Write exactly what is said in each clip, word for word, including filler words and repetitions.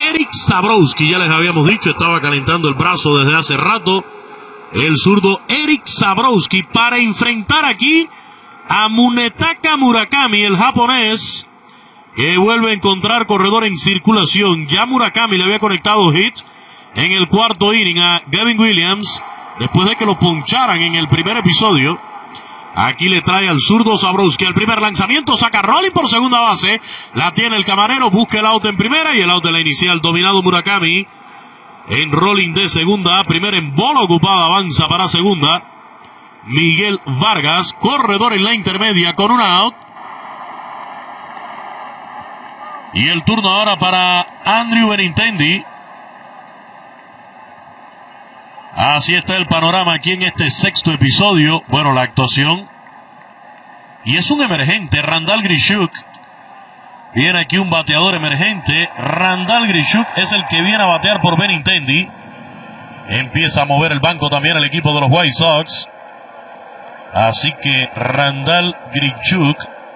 Eric Zabrowski, ya les habíamos dicho, estaba calentando el brazo desde hace rato. El zurdo Eric Zabrowski para enfrentar aquí a Munetaka Murakami, el japonés, que vuelve a encontrar corredor en circulación. Ya Murakami le había conectado hit en el cuarto inning a Gavin Williams, después de que lo poncharan en el primer episodio. Aquí le trae al zurdo Zabrowski al primer lanzamiento, saca rolling por segunda base, la tiene el camarero, busca el out en primera y el out de la inicial, dominado Murakami en rolling de segunda, primera en bola ocupada, avanza para segunda Miguel Vargas, corredor en la intermedia con un out. Y el turno ahora para Andrew Benintendi. Así está el panorama aquí en este sexto episodio. Bueno, la actuación. Y es un emergente, Randall Grichuk. Viene aquí un bateador emergente. Randall Grichuk es el que viene a batear por Benintendi. Empieza a mover el banco también el equipo de los White Sox. Así que Randall Grichuk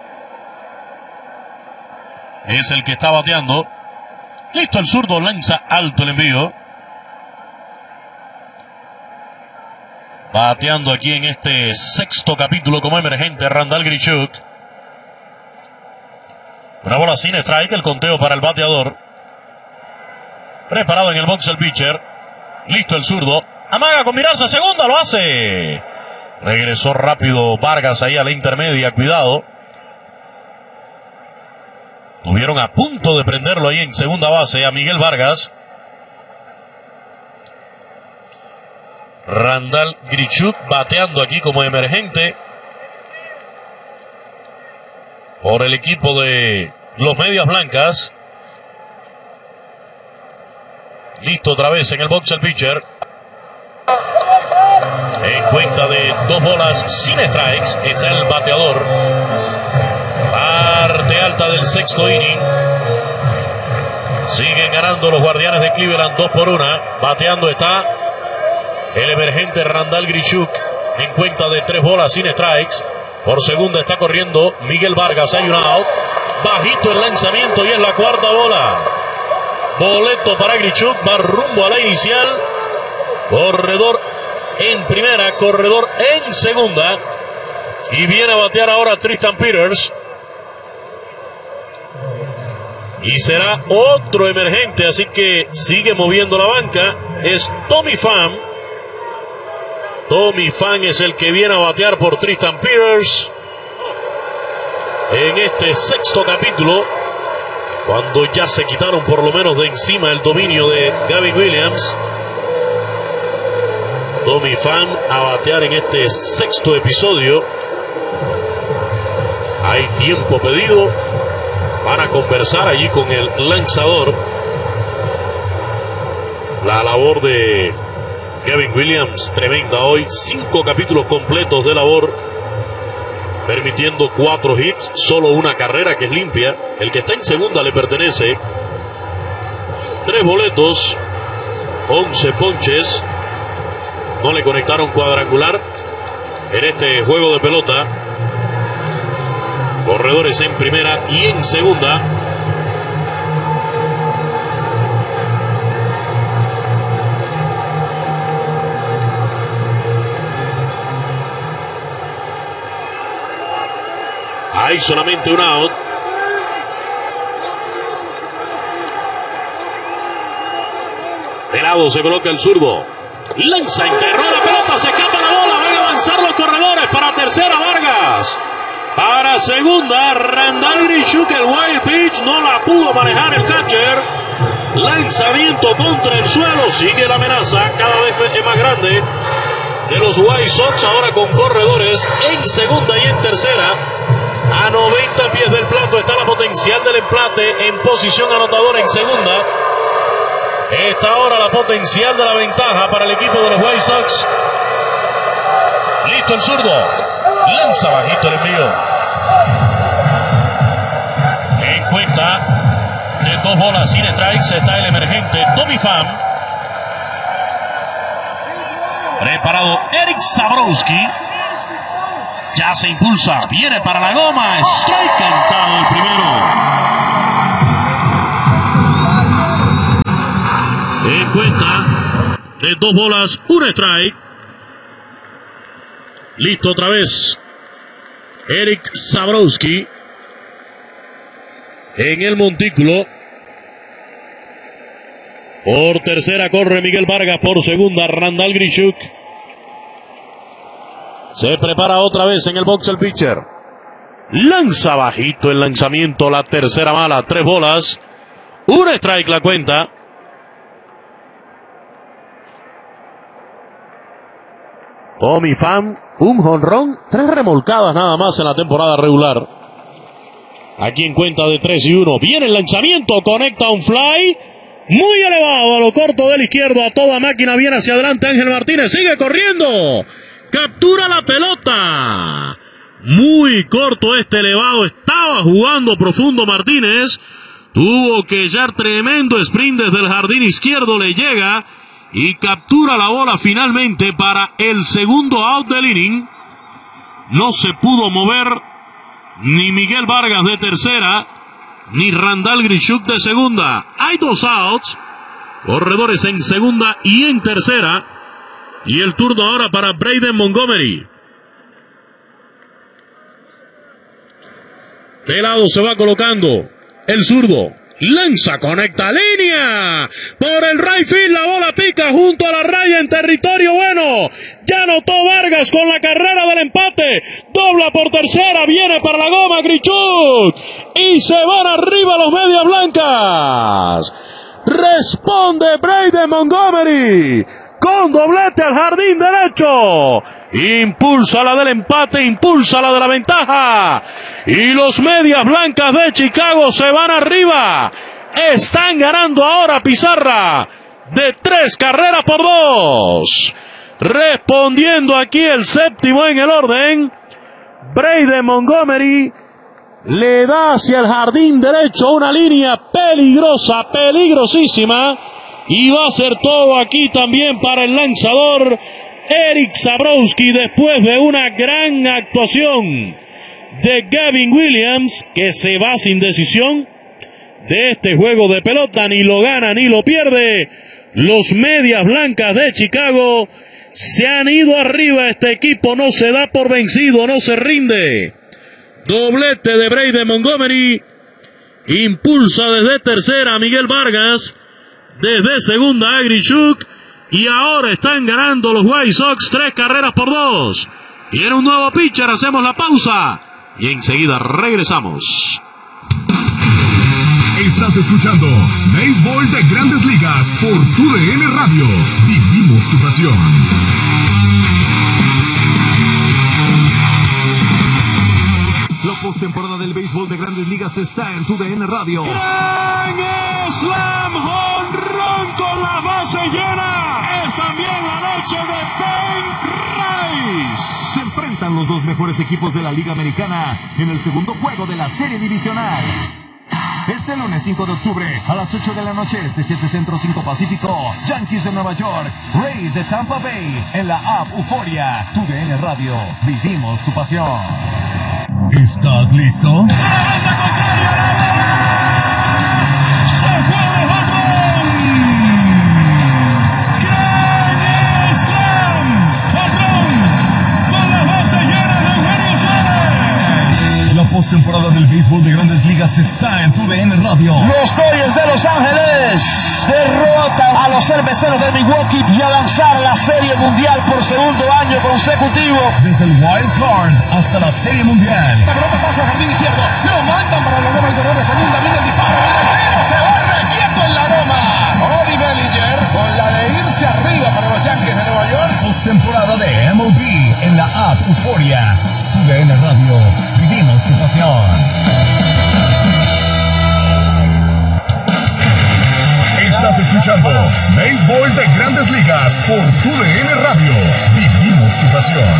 es el que está bateando. Listo, el zurdo lanza alto el envío. Bateando aquí en este sexto capítulo como emergente, Randall Grichuk. Una bola sin strike, el conteo para el bateador. Preparado en el box el pitcher. Listo el zurdo. Amaga con mirarse a segunda, lo hace. Regresó rápido Vargas ahí a la intermedia, cuidado. Tuvieron a punto de prenderlo ahí en segunda base a Miguel Vargas. Randall Grichuk bateando aquí como emergente por el equipo de los Medias Blancas. Listo otra vez en el box el pitcher. En cuenta de dos bolas sin strikes está el bateador. Parte alta del sexto inning. Siguen ganando los Guardianes de Cleveland dos por una. Bateando está el emergente Randall Grichuk en cuenta de tres bolas sin strikes. Por segunda está corriendo Miguel Vargas. Hay un out. Bajito el lanzamiento y es la cuarta bola. Boleto para Grichuk. Va rumbo a la inicial. Corredor en primera. Corredor en segunda. Y viene a batear ahora Tristan Peters. Y será otro emergente. Así que sigue moviendo la banca. Es Tommy Pham. Tommy Pham es el que viene a batear por Tristan Peters en este sexto capítulo, cuando ya se quitaron por lo menos de encima el dominio de Gavin Williams. Tommy Pham a batear en este sexto episodio. Hay tiempo pedido. Van a conversar allí con el lanzador. La labor de Gavin Williams, tremenda hoy. Cinco capítulos completos de labor, permitiendo cuatro hits, solo una carrera que es limpia. El que está en segunda le pertenece. Tres boletos, once ponches. No le conectaron cuadrangular en este juego de pelota. Corredores en primera y en segunda. Hay solamente un out. De lado se coloca el zurdo. Lanza, enterró la pelota, se escapa la bola. Van a avanzar los corredores. Para tercera Vargas. Para segunda Randall Grichuk. El wild pitch no la pudo manejar el catcher. Lanzamiento contra el suelo. Sigue la amenaza cada vez es más grande de los White Sox. Ahora con corredores en segunda y en tercera. A noventa pies del plato está la potencial del empate en posición anotadora en segunda. Está ahora la potencial de la ventaja para el equipo de los White Sox. Listo el zurdo. Lanza bajito el envío. En cuenta de dos bolas sin strikes está el emergente Tommy Pham. Preparado Eric Zabrowski. Ya se impulsa, viene para la goma, strike cantado el primero. cuenta de dos bolas, un strike. Listo otra vez Eric Zabrowski en el montículo. Por tercera corre Miguel Vargas, por segunda Randall Grichuk. Se prepara otra vez en el box el pitcher. Lanza bajito el lanzamiento, la tercera mala, tres bolas, un strike la cuenta. Tommy Pham, un jonrón, tres remolcadas nada más en la temporada regular. Aquí en cuenta de tres y uno. Viene el lanzamiento, conecta un fly. Muy elevado a lo corto del izquierdo, a toda máquina, viene hacia adelante Ángel Martínez, sigue corriendo. Captura la pelota. Muy corto este elevado, estaba jugando profundo Martínez. Tuvo que echar tremendo sprint desde el jardín izquierdo, le llega y captura la bola finalmente para el segundo out del inning. No se pudo mover ni Miguel Vargas de tercera, ni Randall Grichuk de segunda. Hay dos outs, corredores en segunda y en tercera. Y el turno ahora para Braden Montgomery. De lado se va colocando el zurdo. Lanza, conecta línea. Por el right field la bola pica junto a la raya en territorio bueno. Ya anotó Vargas con la carrera del empate. Dobla por tercera, viene para la goma Grichuk. Y se van arriba los medias blancas. Responde Braden Montgomery con doblete al jardín derecho. Impulsa la del empate, impulsa la de la ventaja. Y los medias blancas de Chicago se van arriba. Están ganando ahora pizarra de tres carreras por dos. Respondiendo aquí el séptimo en el orden. Braden Montgomery le da hacia el jardín derecho una línea peligrosa, peligrosísima. Y va a ser todo aquí también para el lanzador Eric Zabrowski, después de una gran actuación de Gavin Williams, que se va sin decisión de este juego de pelota. Ni lo gana ni lo pierde. Los medias blancas de Chicago se han ido arriba. Este equipo no se da por vencido, no se rinde. Doblete de Braden Montgomery. Impulsa desde tercera a Miguel Vargas. Desde segunda a Grichuk. Y ahora están ganando los White Sox tres carreras por dos. Viene un nuevo pitcher, hacemos la pausa. Y enseguida regresamos. Estás escuchando Béisbol de Grandes Ligas por Tu D N Radio. Vivimos tu pasión. La postemporada del béisbol de Grandes Ligas está en Tu D N Radio. ¡Gran Slam! ¡Jonrón con la base llena! ¡Es también la noche de Ben Rice! Se enfrentan los dos mejores equipos de la Liga Americana en el segundo juego de la serie divisional. Este lunes cinco de octubre a las ocho de la noche, este siete Centro, cinco Pacífico, Yankees de Nueva York, Rays de Tampa Bay, en la app Euforia. Tu D N Radio, vivimos tu pasión. ¿Estás listo? La postemporada del béisbol de Grandes Ligas está en Tu D N Radio. Los Dodgers de Los Ángeles derrotan a los cerveceros de Milwaukee y avanzar a la Serie Mundial por segundo año consecutivo. Desde el Wild Card hasta la Serie Mundial. La pelota pasa al jardín izquierdo, lo mandan para la goma interior de segunda, viene el disparo, el se va requieto en la goma. Bobby Bellinger con la de irse arriba para los Yankees de Nueva York. Postemporada de M L B en la app Euforia. Tu D N Radio, vivimos tu pasión. Estás escuchando Béisbol de Grandes Ligas por Tu D N Radio. Vivimos tu pasión.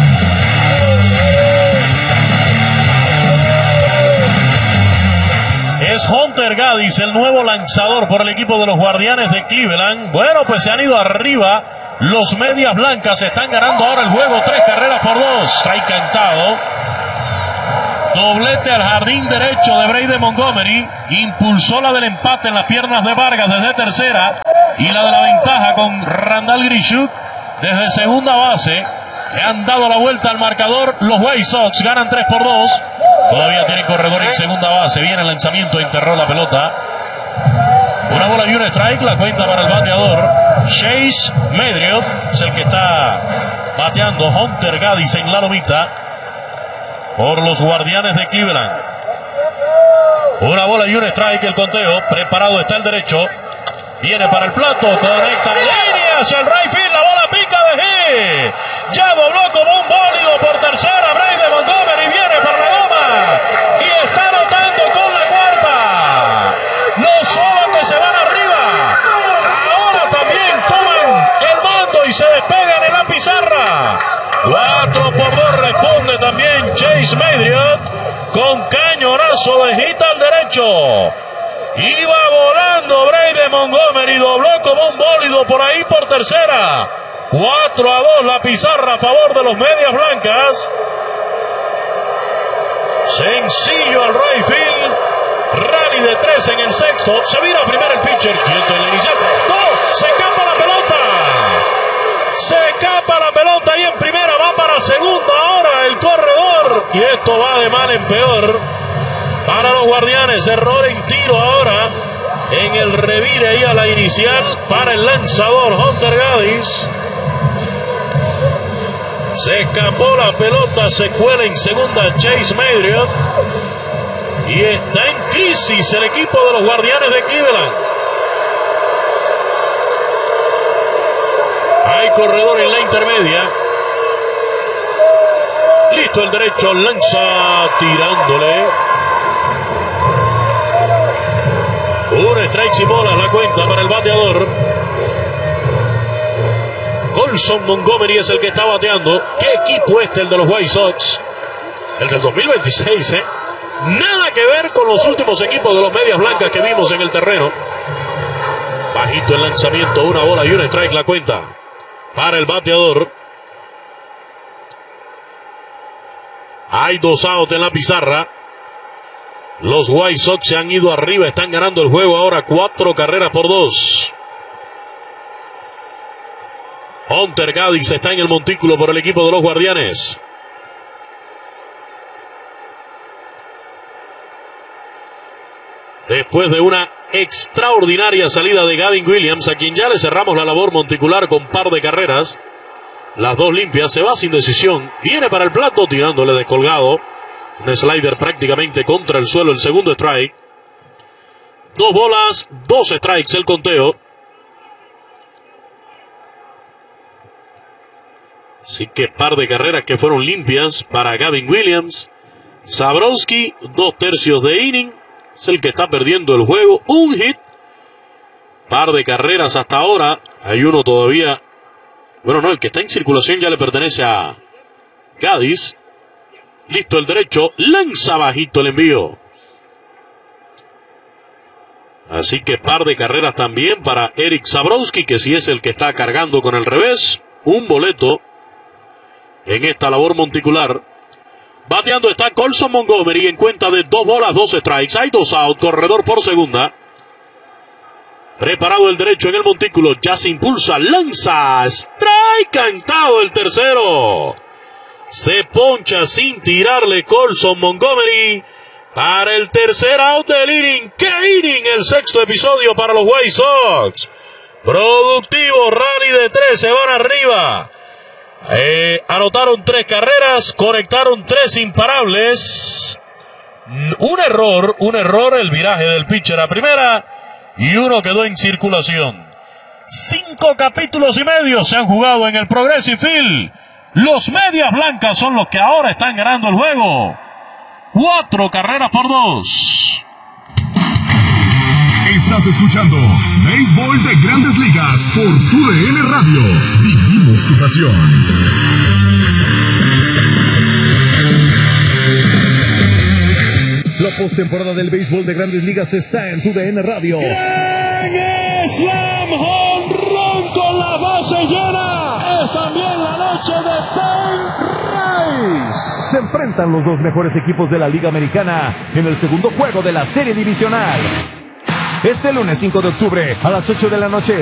Es Hunter Gaddis, el nuevo lanzador por el equipo de los Guardianes de Cleveland. Bueno, pues se han ido arriba. Los medias blancas están ganando ahora el juego, tres carreras por dos. Strike cantado. Doblete al jardín derecho de Braden Montgomery. Impulsó la del empate en las piernas de Vargas desde tercera. y la de la ventaja con Randall Grichuk desde segunda base. Le han dado la vuelta al marcador. Los White Sox ganan tres por dos. Todavía tienen corredor en segunda base. Viene el lanzamiento, enterró la pelota. Una bola y un strike, la cuenta para el bateador. Chase Medriot es el que está bateando. Hunter Gaddis en la lomita por los Guardianes de Cleveland. Una bola y un strike, el conteo. Preparado está el derecho. Viene para el plato, conecta la línea hacia el right field, la bola pica de hit. Ya dobló como un bólido por tercera, Brady Montgomery viene para la goma y está anotando con la cuarta. Los Solos se van arriba. Ahora también toman el mando y se despegan en la pizarra. cuatro por dos responde también Chase Medriot con cañonazo de hit al derecho. Iba volando Brady Montgomery, dobló como un bólido por ahí por tercera. cuatro a dos la pizarra a favor de los Medias Blancas. Sencillo al right field. Rally de tres en el sexto. Se vira primero el pitcher, quieto en la inicial. ¡No! ¡Se escapa la pelota! Se escapa la pelota y en primera va para segunda ahora el corredor. Y esto va de mal en peor para los Guardianes. Error en tiro ahora en el revire ahí a la inicial para el lanzador Hunter Gaddis. Se escapó la pelota, se cuela en segunda Chase Medriot. Y está en crisis el equipo de los Guardianes de Cleveland. Hay corredor en la intermedia. Listo el derecho, lanza tirándole. Un strike y bola la cuenta para el bateador. Colson Montgomery es el que está bateando. ¿Qué equipo este el de los White Sox? El del dos mil veintiséis, ¿eh? Nada que ver con los últimos equipos de los Medias Blancas que vimos en el terreno. Bajito el lanzamiento, una bola y un strike la cuenta para el bateador. Hay dos outs en la pizarra. Los White Sox se han ido arriba, están ganando el juego ahora cuatro carreras por dos. Hunter Gaddis está en el montículo por el equipo de los Guardianes. Después de una extraordinaria salida de Gavin Williams, a quien ya le cerramos la labor monticular con par de carreras, las dos limpias, se va sin decisión, viene para el plato tirándole descolgado. Un slider prácticamente contra el suelo, el segundo strike. Dos bolas, dos strikes el conteo. Así que par de carreras que fueron limpias para Gavin Williams. Zabrowski, dos tercios de inning. Es el que está perdiendo el juego. Un hit. Par de carreras hasta ahora. Hay uno todavía. Bueno, no, el que está en circulación ya le pertenece a Gaddis. Listo el derecho, lanza bajito el envío. Así que par de carreras también para Eric Zabrowski, que sí es el que está cargando con el revés. Un boleto en esta labor monticular. Bateando está Colson Montgomery en cuenta de dos bolas, dos strikes. Hay dos out, corredor por segunda. Preparado el derecho en el montículo, ya se impulsa, lanza, strike cantado el tercero. Se poncha sin tirarle Colson Montgomery para el tercer out del inning. ¡Qué inning! El sexto episodio para los White Sox. Productivo, rally de tres, se van arriba. Eh, anotaron tres carreras, conectaron tres imparables. Un error, un error el viraje del pitcher a primera y uno quedó en circulación. Cinco capítulos y medio se han jugado en el Progressive Field. Los Medias Blancas son los que ahora están ganando el juego. Cuatro carreras por dos. Estás escuchando Béisbol de Grandes Ligas por Tu D N Radio. Vivimos tu pasión. La postemporada del béisbol de Grandes Ligas está en Tu D N Radio. ¡Gran slam home run con la base llena! Es también la noche de Ben Rice. Se enfrentan los dos mejores equipos de la Liga Americana en el segundo juego de la Serie Divisional. Este lunes cinco de octubre a las ocho de la noche.